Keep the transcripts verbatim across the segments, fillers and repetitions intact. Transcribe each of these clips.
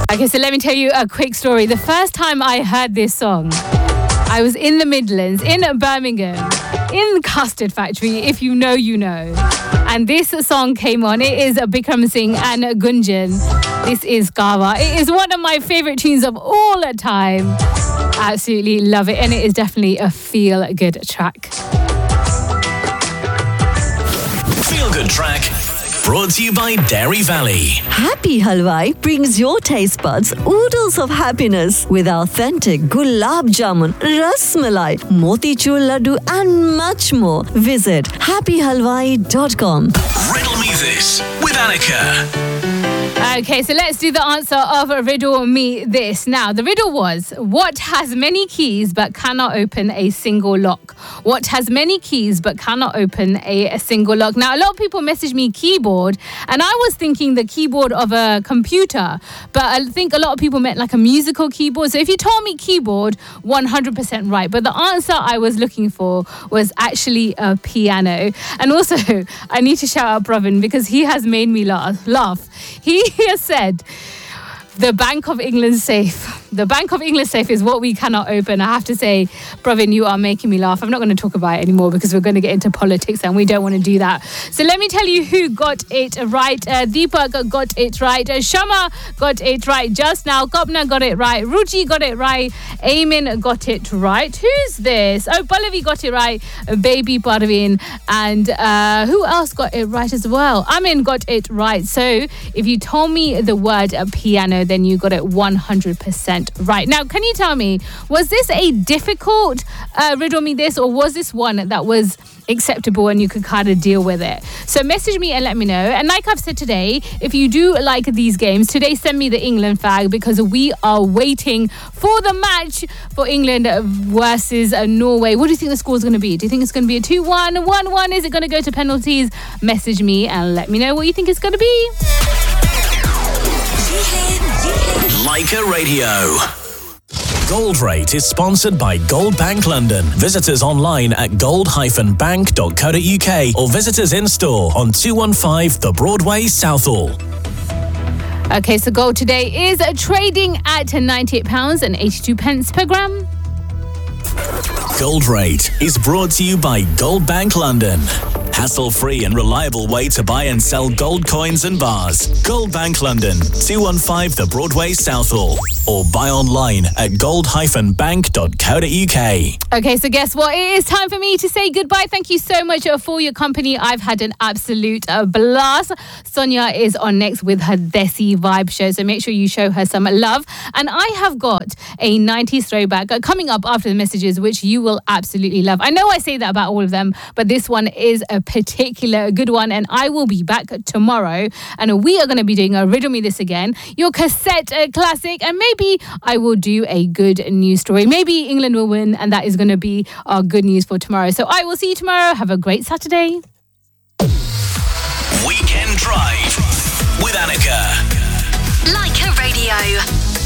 Okay, so let me tell you a quick story. The first time I heard this song, I was in the Midlands, in Birmingham, in the Custard Factory. If you know, you know. And this song came on. It is Bikram Singh and Gunjan. This is Gawa. It is one of my favourite tunes of all time. Absolutely love it. And it is definitely a feel-good track. Feel-good track. Brought to you by Dairy Valley. Happy Halwai brings your taste buds oodles of happiness with authentic gulab jamun, ras malai, motichur laddu and much more. Visit happy halwai dot com. Riddle Me This with Annika. Okay, so let's do the answer of Riddle Me This. Now, the riddle was, what has many keys but cannot open a single lock? What has many keys but cannot open a, a single lock? Now, a lot of people message me keyboard, and I was thinking the keyboard of a computer, but I think a lot of people meant like a musical keyboard. So if you told me keyboard, one hundred percent right. But the answer I was looking for was actually a piano. And also, I need to shout out Pravin because he has made me laugh. laugh. He has said, the Bank of England safe. The Bank of England safe is what we cannot open. I have to say, Pravin, you are making me laugh. I'm not going to talk about it anymore because we're going to get into politics and we don't want to do that. So let me tell you who got it right. Uh, Deepak got it right. Uh, Shama got it right just now. Kopna got it right. Ruchi got it right. Eamon got it right. Who's this? Oh, Pallavi got it right. Uh, Baby Parveen. And uh, who else got it right as well? Amin got it right. So if you told me the word uh, piano, then you got it one hundred percent right. Now, can you tell me, was this a difficult uh, riddle me this, or was this one that was acceptable and you could kind of deal with it? So message me and let me know. And like I've said today, if you do like these games, today send me the England flag because we are waiting for the match for England versus uh, Norway. What do you think the score is going to be? Do you think it's going to be a two one, one one? Is it going to go to penalties? Message me and let me know what you think it's going to be. Leica Radio. Gold Rate is sponsored by Gold Bank London. Visit us online at gold dash bank dot co dot uk or visit us in store on two one five The Broadway, Southall. Okay, so gold today is trading at ninety-eight pounds eighty-two per gram. Gold Rate is brought to you by Gold Bank London. Hassle-free and reliable way to buy and sell gold coins and bars. Gold Bank London, two one five The Broadway, Southall. Or buy online at gold dash bank dot co dot uk. Okay, so guess what? It is time for me to say goodbye. Thank you so much for your company. I've had an absolute uh, blast. Sonia is on next with her Desi Vibe show, so make sure you show her some love. And I have got a nineties throwback uh, coming up after the messages, which you will absolutely love. I know I say that about all of them, but this one is a particular good one, and I will be back tomorrow, and we are going to be doing a Riddle Me This again, your cassette uh, classic, and maybe I will do a good news story. Maybe England will win, and that is going to be our good news for tomorrow. So I will see you tomorrow. Have a great Saturday. Weekend Drive with Annika. Leica Radio.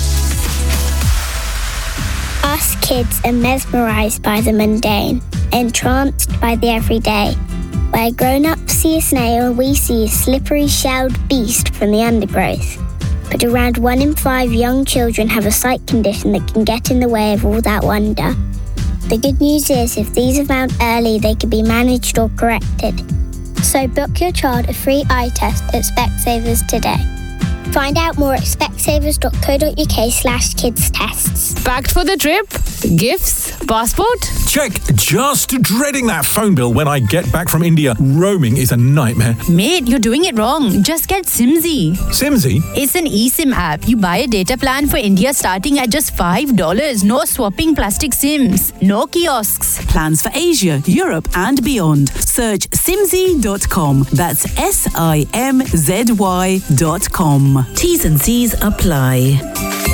Us kids are mesmerised by the mundane, entranced by the everyday. Where grown-ups see a snail, we see a slippery shelled beast from the undergrowth. But around one in five young children have a sight condition that can get in the way of all that wonder. The good news is, if these are found early, they can be managed or corrected. So book your child a free eye test at Specsavers today. Find out more at specsavers dot co dot uk slash kids tests. Back for the trip? Gifts? Passport? Check. Just dreading that phone bill when I get back from India. Roaming is a nightmare. Mate, you're doing it wrong. Just get Simzy. Simzy? It's an eSIM app. You buy a data plan for India starting at just five dollars. No swapping plastic SIMs. No kiosks. Plans for Asia, Europe and beyond. Search simzy dot com. That's S I M Z Y dot com. T's and C's apply.